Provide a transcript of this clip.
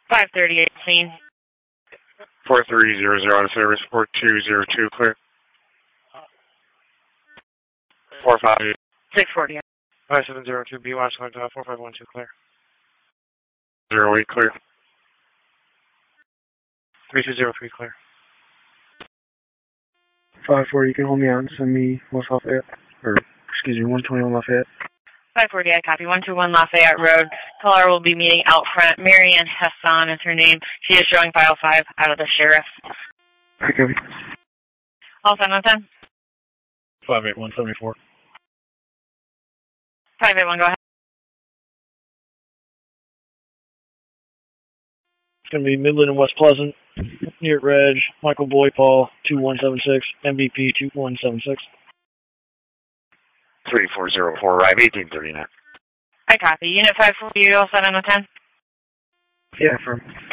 538 scene. 4300 out of service. 4202 clear. 458. 640. 5702 B Watch Line 4512 clear. 08 clear. 3203 clear. 540, you can hold me out and send me West Lafayette. Or, excuse me, 121 Lafayette. 540, I copy. 121 Lafayette Road. Caller will be meeting out front. Marianne Hassan is her name. She is showing file 5 out of the sheriff. I copy. All 710. 58174. 581, go ahead. It's going to be Midland and West Pleasant, near Reg, Michael Boy Paul, 2176, MVP 2176. 3404, arrive 1839. I copy. Unit 540, all 710. Yeah, firm.